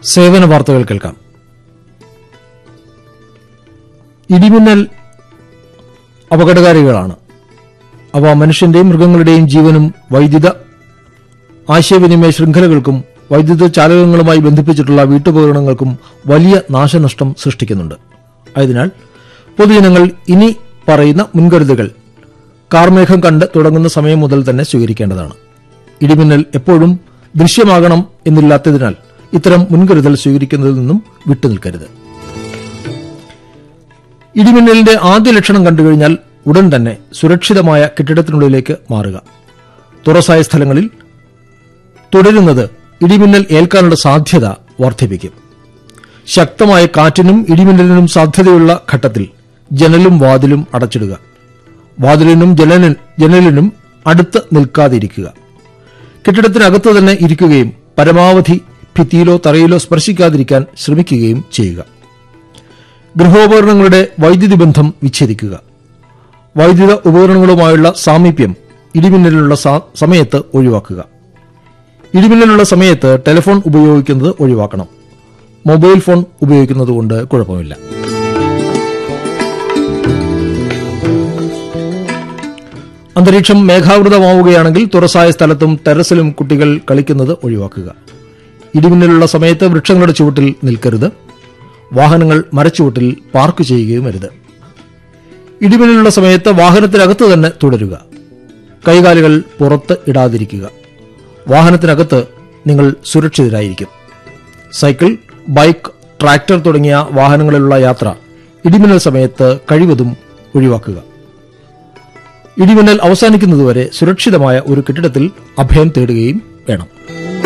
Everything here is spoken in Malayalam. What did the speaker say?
സേവന വാർത്തകൾ കേൾക്കാം. ഇടിമിന്നൽ അപകടകാരികളാണ്. അവ മനുഷ്യന്റെയും മൃഗങ്ങളുടെയും ജീവനും വൈദ്യുത ആശയവിനിമയ ശൃംഖലകൾക്കും വൈദ്യുത ചാലകങ്ങളുമായി ബന്ധിപ്പിച്ചിട്ടുള്ള വീട്ടുപകരണങ്ങൾക്കും വലിയ നാശനഷ്ടം സൃഷ്ടിക്കുന്നുണ്ട്. അതിനാൽ പൊതുജനങ്ങൾ ഇനി പറയുന്ന മുൻകരുതലുകൾ കാർമേഘം കണ്ട് തുടങ്ങുന്ന സമയം മുതൽ തന്നെ സ്വീകരിക്കേണ്ടതാണ്. ഇടിമിന്നൽ എപ്പോഴും ദൃശ്യമാകണം എന്നില്ലാത്തതിനാൽ ഇത്തരം മുൻകരുതൽ സ്വീകരിക്കുന്നതിൽ നിന്നും വിട്ടുനിൽക്കരുത്. ഇടിമിന്നലിന്റെ ആദ്യ ലക്ഷണം കണ്ടുകഴിഞ്ഞാൽ ഉടൻ തന്നെ സുരക്ഷിതമായ കെട്ടിടത്തിനുള്ളിലേക്ക് മാറുക. തുറസായ സ്ഥലങ്ങളിൽ തുടരുന്നത് ഇടിമിന്നൽ ഏൽക്കാനുള്ള സാധ്യത വർദ്ധിപ്പിക്കും. ശക്തമായ കാറ്റിനും ഇടിമിന്നലിനും സാധ്യതയുള്ള ഘട്ടത്തിൽ ജനലും വാതിലും അടച്ചിടുക. വാതിലിനും ജനലിനും അടുത്ത് നിൽക്കാതിരിക്കുക. കെട്ടിടത്തിനകത്ത് തന്നെ ഇരിക്കുകയും പരമാവധി ഭിത്തിയിലോ തറയിലോ സ്പർശിക്കാതിരിക്കാൻ ശ്രമിക്കുകയും ചെയ്യുക. ഗൃഹോപകരണങ്ങളുടെ വൈദ്യുതി ബന്ധം വിച്ഛേദിക്കുക. വൈദ്യുത ഉപകരണങ്ങളുമായുള്ള സാമീപ്യം ഇടിമിന്നലിനുള്ള സമയത്ത് ഒഴിവാക്കുക. ഇടിമിന്നലുള്ള സമയത്ത് ടെലിഫോൺ ഉപയോഗിക്കുന്നത് ഒഴിവാക്കണം. മൊബൈൽ ഫോൺ ഉപയോഗിക്കുന്നതുകൊണ്ട് കുഴപ്പമില്ല. അന്തരീക്ഷം മേഘാവൃതമാവുകയാണെങ്കിൽ തുറസായ സ്ഥലത്തും ടെറസിലും കുട്ടികൾ കളിക്കുന്നത് ഒഴിവാക്കുക. ഇടിമിന്നലുള്ള സമയത്ത് വൃക്ഷങ്ങളുടെ ചുവട്ടിൽ നിൽക്കരുത്. വാഹനങ്ങൾ മരച്ചുവട്ടിൽ പാർക്ക് ചെയ്യുകയും അരുത്. ഇടിമിന്നലുള്ള സമയത്ത് വാഹനത്തിനകത്ത് തന്നെ തുടരുക. കൈകാലുകൾ പുറത്ത് ഇടാതിരിക്കുക. വാഹനത്തിനകത്ത് നിങ്ങൾ സുരക്ഷിതരായിരിക്കും. സൈക്കിൾ, ബൈക്ക്, ട്രാക്ടർ തുടങ്ങിയ വാഹനങ്ങളിലുള്ള യാത്ര ഇടിമിന്നൽ സമയത്ത് കഴിവതും ഒഴിവാക്കുക. ഇടിമിന്നൽ അവസാനിക്കുന്നതുവരെ സുരക്ഷിതമായ ഒരു കെട്ടിടത്തിൽ അഭയം തേടുകയും വേണം.